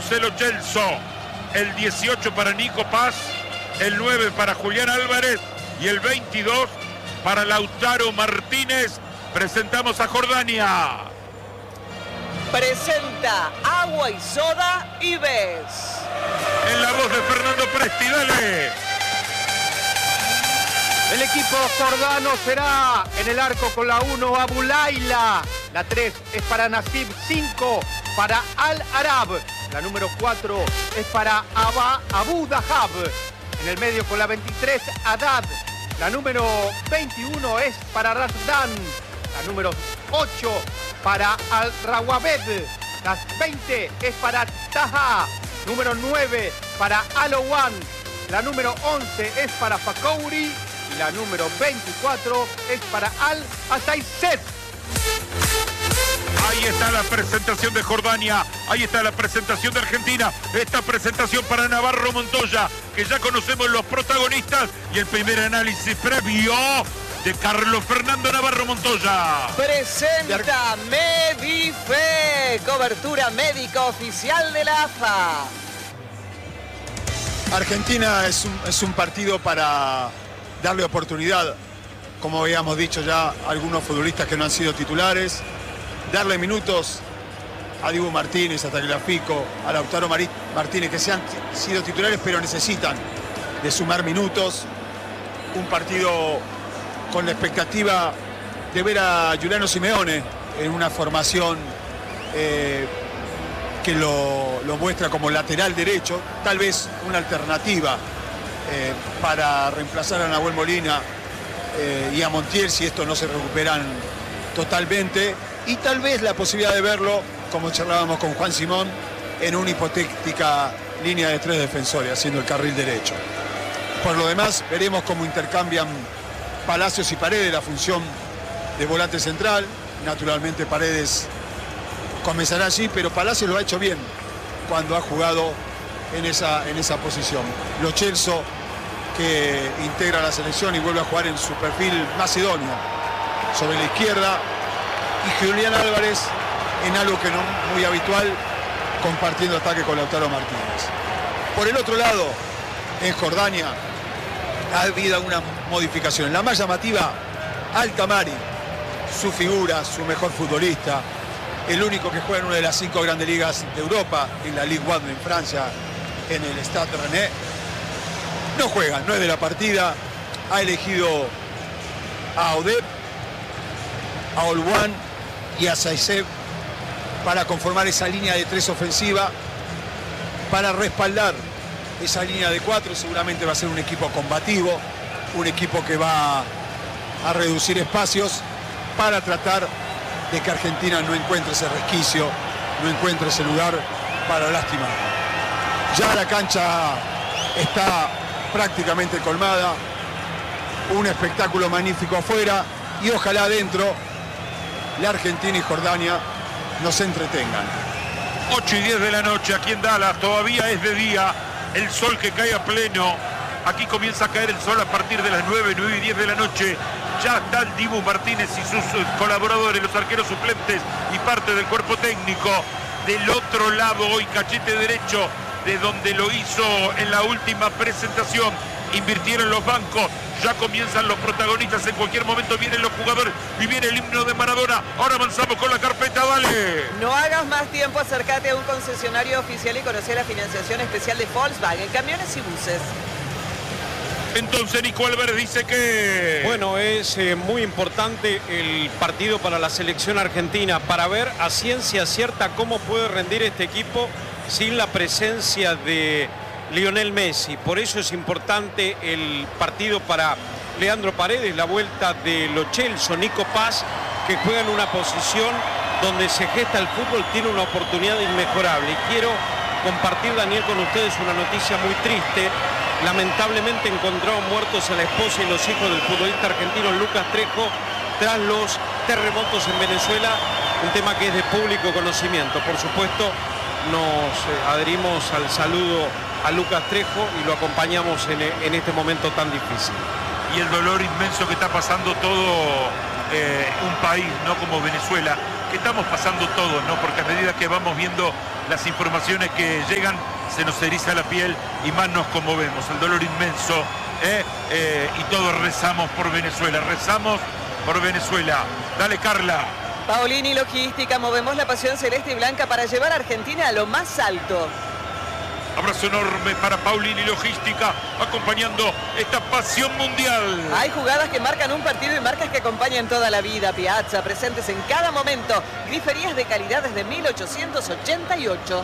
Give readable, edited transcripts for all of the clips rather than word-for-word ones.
11 Lo Celso, el 18 para Nico Paz, el 9 para Julián Álvarez y el 22 para Lautaro Martínez. Presentamos a Jordania. Presenta Agua y Soda Ives. En la voz de Fernando Presti, dale. El equipo jordano será en el arco con la 1 Abu Laila, la 3 es para Nasib, 5 para Al Arab, la número 4 es para Abu Dahab, en el medio con la 23 Haddad, la número 21 es para Razdan, la número 8 para Al Rawabed, la 20 es para Taha, número 9 para Alowan, la número 11 es para Fakouri y la número 24 es para Al-Asaizet. Ahí está la presentación de Jordania, ahí está la presentación de Argentina, esta presentación para Navarro Montoya, que ya conocemos los protagonistas y el primer análisis previo de Carlos Fernando Navarro Montoya. Presenta Medife, cobertura médica oficial de la AFA. Argentina es un partido para darle oportunidad, como habíamos dicho ya, a algunos futbolistas que no han sido titulares, darle minutos a Dibu Martínez, a Tagliafico, a Lautaro Martínez, que se han sido titulares pero necesitan de sumar minutos. Un partido con la expectativa de ver a Giuliano Simeone en una formación que lo muestra como lateral derecho, tal vez una alternativa para reemplazar a Nahuel Molina y a Montiel si estos no se recuperan totalmente, y tal vez la posibilidad de verlo, como charlábamos con Juan Simón, en una hipotética línea de 3 defensores, haciendo el carril derecho. Por lo demás, veremos cómo intercambian Palacios y Paredes la función de volante central. Naturalmente Paredes comenzará allí, pero Palacios lo ha hecho bien cuando ha jugado en esa posición. Lo Celso, que integra la selección y vuelve a jugar en su perfil macedonio sobre la izquierda, y Julián Álvarez en algo que no muy habitual, compartiendo ataque con Lautaro Martínez. Por el otro lado, en Jordania ha habido una modificación. La más llamativa, Al-Tamari, su figura, su mejor futbolista, el único que juega en una de las 5 grandes ligas de Europa, en la Ligue 1 en Francia, en el Stade Rennais, no juega, no es de la partida. Ha elegido a Odeb, a Olwan y a Saisev para conformar esa línea de 3 ofensiva, para respaldar esa línea de 4. Seguramente va a ser un equipo combativo, un equipo que va a reducir espacios para tratar de que Argentina no encuentre ese resquicio, no encuentre ese lugar para lastimar. Ya la cancha está prácticamente colmada, un espectáculo magnífico afuera, y ojalá adentro la Argentina y Jordania nos entretengan. 8:10 de la noche aquí en Dallas, todavía es de día, el sol que cae a pleno. Aquí comienza a caer el sol a partir de las 9:10 de la noche. Ya están Dibu Martínez y sus colaboradores, los arqueros suplentes y parte del cuerpo técnico. Del otro lado, hoy cachete derecho, de donde lo hizo en la última presentación. Invirtieron los bancos, ya comienzan los protagonistas, en cualquier momento vienen los jugadores y viene el himno de Maradona. Ahora avanzamos con la carpeta, dale. No hagas más tiempo, acércate a un concesionario oficial y conoce la financiación especial de Volkswagen, camiones y buses. Entonces Nico Álvarez dice que... Bueno, es muy importante el partido para la selección argentina, para ver a ciencia cierta cómo puede rendir este equipo sin la presencia de Lionel Messi. Por eso es importante el partido para Leandro Paredes, la vuelta de Lo Celso, Nico Paz, que juega en una posición donde se gesta el fútbol, tiene una oportunidad inmejorable. Y quiero compartir, Daniel, con ustedes una noticia muy triste. Lamentablemente encontraron muertos a la esposa y los hijos del futbolista argentino Lucas Trejo tras los terremotos en Venezuela, un tema que es de público conocimiento. Por supuesto, nos adherimos al saludo a Lucas Trejo y lo acompañamos en este momento tan difícil. Y el dolor inmenso que está pasando todo un país, ¿no? Como Venezuela, que estamos pasando todos, ¿no? Porque a medida que vamos viendo las informaciones que llegan, se nos eriza la piel y más nos conmovemos. El dolor inmenso, y todos rezamos por Venezuela. Rezamos por Venezuela. Dale, Carla. Paolini Logística, movemos la pasión celeste y blanca para llevar a Argentina a lo más alto. Abrazo enorme para Paolini Logística, acompañando esta pasión mundial. Hay jugadas que marcan un partido y marcas que acompañan toda la vida. Piazza, presentes en cada momento. Griferías de calidad desde 1888.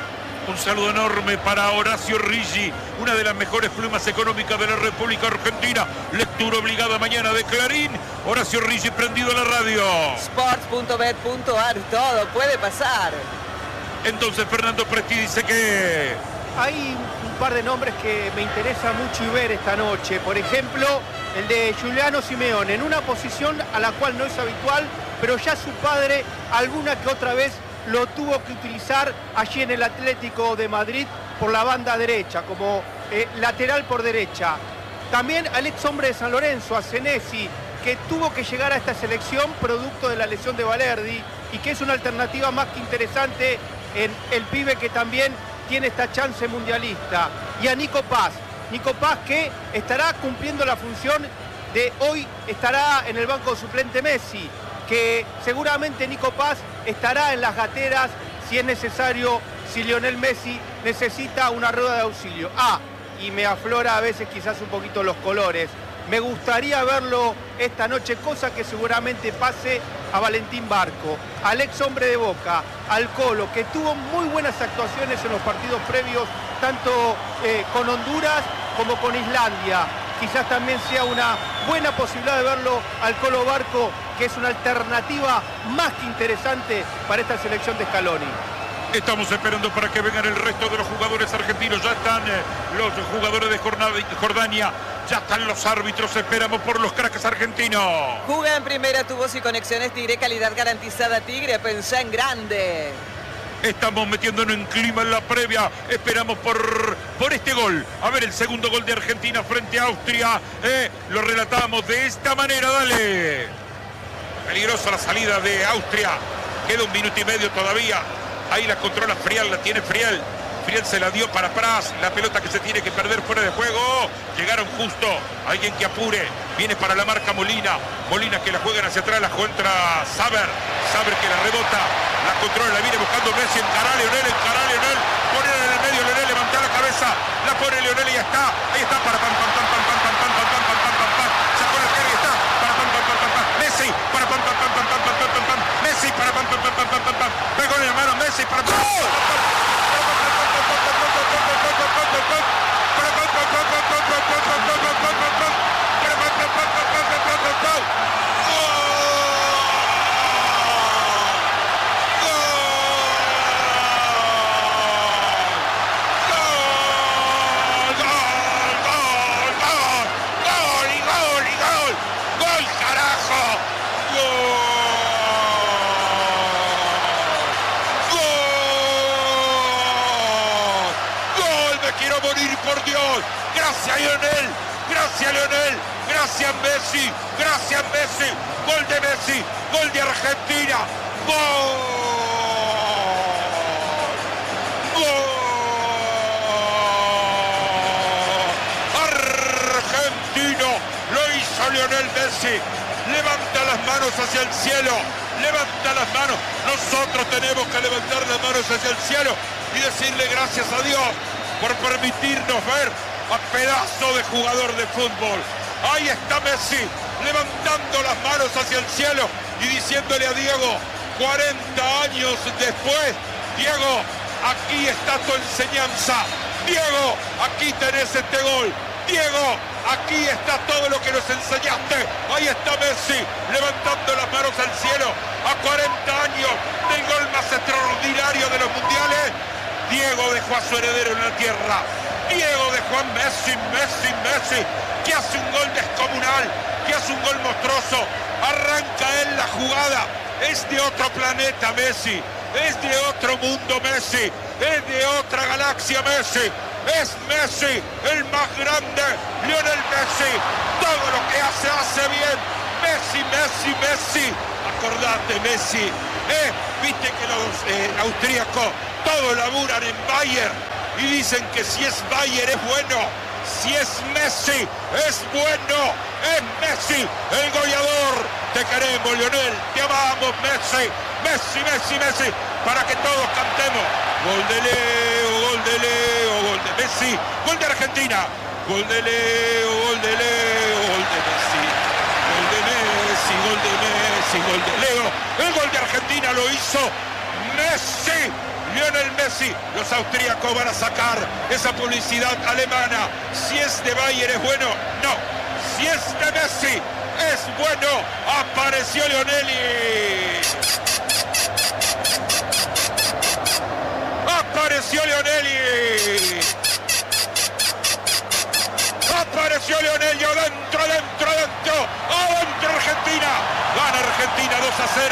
Un saludo enorme para Horacio Riggi, una de las mejores plumas económicas de la República Argentina. Lectura obligada mañana de Clarín. Horacio Riggi prendido a la radio. Sports.bet.ar, todo puede pasar. Entonces Fernando Presti dice que... Hay un par de nombres que me interesa mucho y ver esta noche. Por ejemplo, el de Giuliano Simeone, en una posición a la cual no es habitual, pero ya su padre alguna que otra vez lo tuvo que utilizar allí en el Atlético de Madrid por la banda derecha, como lateral por derecha. También al ex hombre de San Lorenzo, a Senesi, que tuvo que llegar a esta selección producto de la lesión de Valerdi y que es una alternativa más que interesante en el pibe que también tiene esta chance mundialista. Y a Nico Paz. Nico Paz, que estará cumpliendo la función de hoy, estará en el banco suplente Messi, que seguramente Nico Paz estará en las gateras si es necesario, si Lionel Messi necesita una rueda de auxilio. Y me aflora a veces quizás un poquito los colores. Me gustaría verlo esta noche, cosa que seguramente pase a Valentín Barco, al ex hombre de Boca, al Colo, que tuvo muy buenas actuaciones en los partidos previos, tanto con Honduras como con Islandia. Quizás también sea una buena posibilidad de verlo al Colo Barco, que es una alternativa más que interesante para esta selección de Scaloni. Estamos esperando para que vengan el resto de los jugadores argentinos. Ya están los jugadores de Jordania. Ya están los árbitros. Esperamos por los cracks argentinos. Juega en primera, tu voz y conexiones Tigre, calidad garantizada Tigre. Pensá en grande. Estamos metiéndonos en clima en la previa. Esperamos por este gol. A ver, el segundo gol de Argentina frente a Austria. Lo relatamos de esta manera. Dale. Peligrosa la salida de Austria. Queda 1 minuto y medio todavía. Ahí la controla Frial, la tiene Frial. Frial se la dio para Pras. La pelota que se tiene que perder fuera de juego. Llegaron justo. Alguien que apure. Viene para la marca Molina. Molina que la juegan hacia atrás. La contra Saber. Saber que la rebota. La controla. La viene buscando Messi. Encara a Lionel. Pone en el medio. Lionel levanta la cabeza. La pone Lionel y ya está. Ahí está. Para pam, pam, pam, pam, pam, pam, pam, pam, pam, pam, pam, pam. Sacó la cara y está. Para pam, pam, pam, pam, pam. Messi. Para pam, pam, pam, pam, pam, pam, pam, pam. Messi. Para pam, pam, pam, pam, pam, pam, pam. Pegó en la mano Messi. Para pam, pam, pam, pam. Gracias Lionel, gracias Messi, gracias Messi, gol de Messi, gol de Argentina, gol, argentino, lo hizo Lionel Messi, levanta las manos hacia el cielo, levanta las manos, nosotros tenemos que levantar las manos hacia el cielo y decirle gracias a Dios por permitirnos ver a pedazo de jugador de fútbol. Ahí está Messi, levantando las manos hacia el cielo y diciéndole a Diego, 40 años después, Diego, aquí está tu enseñanza. Diego, aquí tenés este gol. Diego, aquí está todo lo que nos enseñaste. Ahí está Messi, levantando las manos al cielo a 40 años del gol más extraordinario de los mundiales. Diego dejó a su heredero en la tierra. Diego dejó a Messi, que hace un gol descomunal, que hace un gol monstruoso. Arranca él la jugada. Es de otro planeta Messi, es de otro mundo Messi, es de otra galaxia Messi. Es Messi, el más grande, Lionel Messi. Todo lo que hace bien. Messi. Acordate Messi, Viste que los austríacos todos laburan en Bayern y dicen que si es Bayern es bueno. Si es Messi, es bueno, es Messi, el goleador. Te queremos, Lionel, te amamos, Messi, Messi, Messi, Messi, para que todos cantemos. Gol de Leo, gol de Leo, gol de Messi, gol de Argentina. Gol de Leo, gol de Leo, gol de Messi, gol de Messi, gol de Messi, gol de Leo. El gol de Argentina lo hizo Messi. Lionel Messi, los austríacos van a sacar esa publicidad alemana. Si es de Bayern es bueno, no. Si es de Messi es bueno. Apareció Lionel. Apareció Lionel. Apareció Lionel y adentro, adentro, adentro. Adentro Argentina. Gana Argentina 2-0.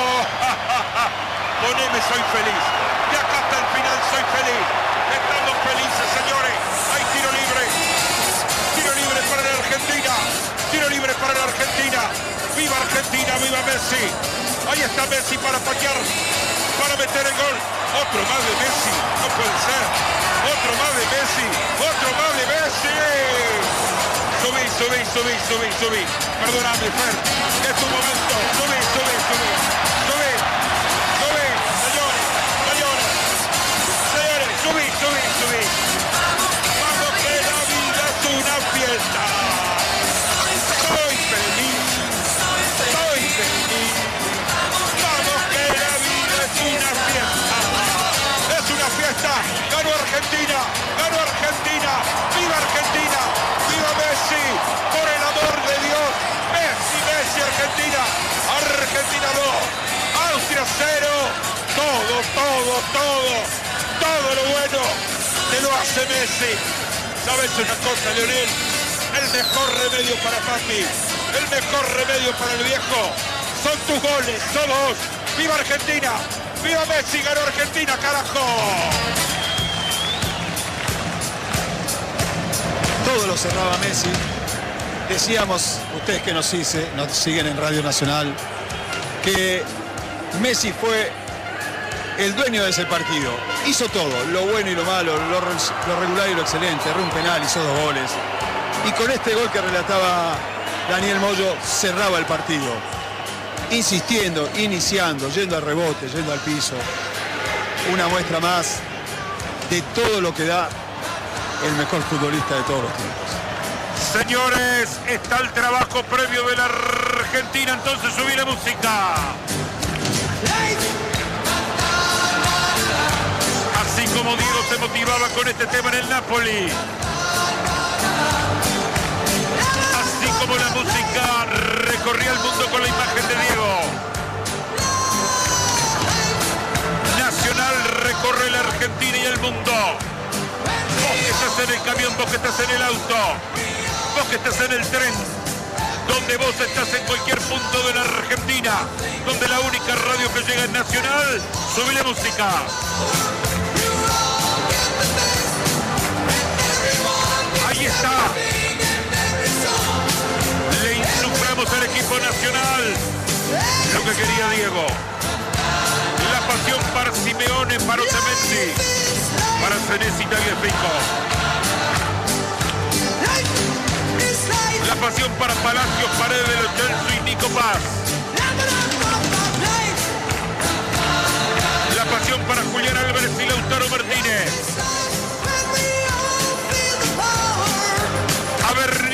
Poneme, soy feliz. De acá hasta el final soy feliz. Estamos felices, señores. Hay tiro libre. Tiro libre para la Argentina. Tiro libre para la Argentina. ¡Viva Argentina! ¡Viva Messi! Ahí está Messi para patear, para meter el gol. Otro más de Messi. No puede ser. Otro más de Messi. Otro más de Messi. Subí, subí, subí, subí, subí. Perdóname, Fer. Es tu momento. Subí, subí, subí. Subí. Subí. Señores. Señores. Señores. Subí, subí, subí. Vamos que la vida es una fiesta. Soy feliz. Soy feliz. Vamos que la vida es una fiesta. Es una fiesta. Ganó Argentina. Ganó Argentina. ¡Viva Argentina! ¡Viva Messi! ¡Por el amor de Dios! ¡Messi, Messi, Argentina! Argentina 2, Austria 0. Todo, todo, todo. Todo lo bueno te lo hace Messi. ¿Sabes una cosa, Lionel? El mejor remedio para papi, el mejor remedio para el viejo son tus goles, todos. ¡Viva Argentina! ¡Viva Messi! ¡Ganó Argentina, carajo! Todo lo cerraba Messi. Decíamos, ustedes que nos siguen en Radio Nacional, que Messi fue el dueño de ese partido. Hizo todo, lo bueno y lo malo, lo regular y lo excelente. Erró un penal, hizo 2 goles. Y con este gol que relataba Daniel Moyo, cerraba el partido. Insistiendo, iniciando, yendo al rebote, yendo al piso. Una muestra más de todo lo que da el mejor futbolista de todos los tiempos. Señores, está el trabajo previo de la Argentina, entonces subí la música. Así como Diego se motivaba con este tema en el Napoli. Así como la música recorría el mundo con la imagen de Diego. Nacional recorre la Argentina y el mundo. Vos que estás en el camión, vos que estás en el auto, vos que estás en el tren, donde vos estás en cualquier punto de la Argentina, donde la única radio que llega es Nacional, subí la música. Ahí está. Le insuflamos al equipo nacional lo que quería Diego. La pasión para Simeone, para Otamendi, para Senesi y Tagliafico. La pasión para Palacios, Paredes, Lo Celso y Nico Paz. La pasión para Julián Álvarez y Lautaro Martínez.